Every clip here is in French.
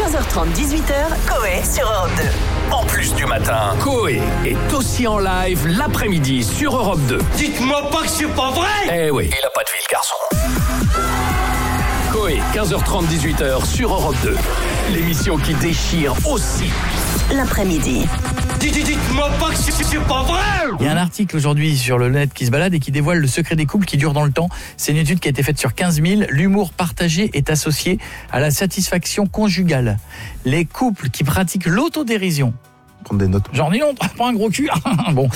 15h30, 18h, Coé sur Europe 2. En plus du matin, Coé est aussi en live l'après-midi sur Europe 2. Dites-moi pas que c'est pas vrai! Eh oui, il a pas de vie, le garçon. Coé, 15h30, 18h sur Europe 2. L'émission qui déchire aussi L'après-midi. Dites-moi pas que c'est pas vrai! Il y a un article aujourd'hui sur le net qui se balade et qui dévoile le secret des couples qui durent dans le temps. C'est une étude qui a été faite sur 15 000. L'humour partagé est associé à la satisfaction conjugale. Les couples qui pratiquent l'autodérision, Prendre des notes. genre dis donc, prends un gros cul. Bon.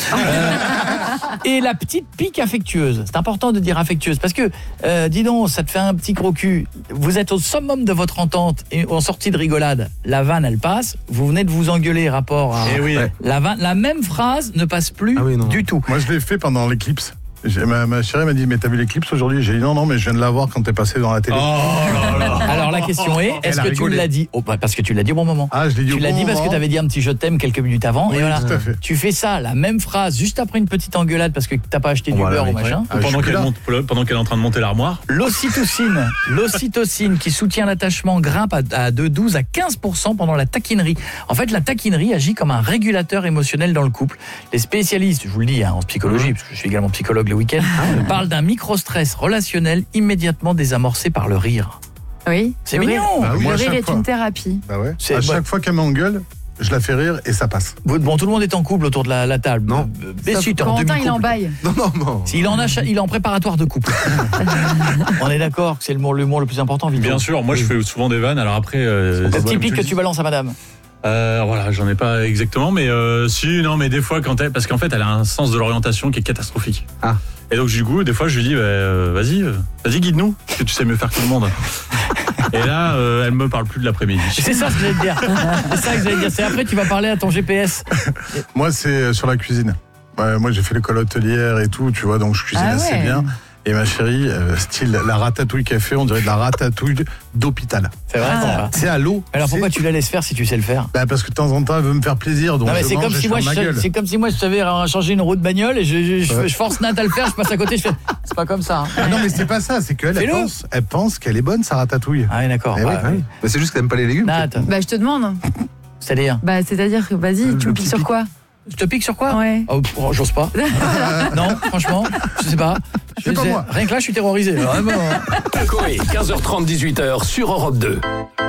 Et la petite pique affectueuse. C'est important de dire affectueuse parce que, dis donc, ça te fait un petit gros cul. Vous êtes au summum de votre entente et en sortie de rigolade, la vanne elle passe. Vous venez de vous engueuler rapport à oui. la vanne. La même phrase ne passe plus du tout. Moi, je l'ai fait pendant l'éclipse. Ma chérie m'a dit, mais t'as vu l'éclipse aujourd'hui? J'ai dit non, mais je viens de la voir quand t'es passé dans la télé. Alors la question est, est-ce que tu l'as dit parce que tu l'as dit au bon moment. Ah, je l'ai dit Tu au l'as bon dit parce moment. que tu avais dit un petit je t'aime quelques minutes avant. Oui, et voilà. tout à fait. Tu fais ça, la même phrase, juste après une petite engueulade parce que t'as pas acheté du beurre ou machin. Ah, je suis plus là. Pendant qu'elle est en train de monter l'armoire. L'ocytocine qui soutient l'attachement grimpe de 12 à 15% pendant la taquinerie. En fait, la taquinerie agit comme un régulateur émotionnel dans le couple. Les spécialistes, je vous le dis en psychologie, parce que je suis également psychologue le week-end, parlent d'un micro-stress relationnel immédiatement désamorcé par le rire. Oui. C'est Le mignon. rire- Bah oui, Le à rire chaque est fois. une thérapie. Bah ouais. C'est- À chaque fois qu'elle m'engueule, je la fais rire et ça passe. Bon, tout le monde est en couple autour de la table. Non. Bessuit en Corentin, il en demi-couple. baille. Non. Il est en préparatoire de couple. On est d'accord que c'est l'humour le plus important, Vito. Bien sûr, moi je fais souvent des vannes. Alors après, C'est typique que tu balances à madame. voilà, j'en ai pas exactement, mais mais des fois parce qu'en fait, elle a un sens de l'orientation qui est catastrophique. Ah. Et donc du coup, des fois, je lui dis, vas-y, guide-nous, parce que tu sais mieux faire que tout le monde. Et là, elle me parle plus de l'après-midi. C'est ça ce que j'allais te dire. C'est ça que j'allais te dire. C'est après tu vas parler à ton GPS. Moi, c'est sur la cuisine. Moi, j'ai fait l'école hôtelière et tout, tu vois, donc je cuisine Ah assez ouais. bien. Et ma chérie, style la ratatouille qu'elle fait, on dirait de la ratatouille d'hôpital. C'est vrai. Ah. C'est à l'eau. Alors pourquoi C'est- tu la laisses faire si tu sais le faire? Parce que de temps en temps, elle veut me faire plaisir, donc Non mais je c'est mange comme et si je moi ferme ma gueule. c'est comme si moi je savais changer une roue de bagnole et je force Nat à le faire, je passe à côté, je fais c'est pas comme ça. Hein. Ah non, mais c'est pas ça, c'est qu'elle Fais-le. elle pense qu'elle est bonne, sa ratatouille. Ah oui d'accord. Eh oui, Bah, oui. Mais c'est juste qu'elle n'aime pas les légumes. Nat, Bah, je te demande. c'est-à-dire C'est-à-dire que vas-y, tu me piques sur quoi? je te pique sur quoi? Ouais. Oh, j'ose pas. Non, franchement, je sais pas. C'est pas moi. Rien que là, je suis terrorisé. Vraiment. Coé, 15h30, 18h sur Europe 2.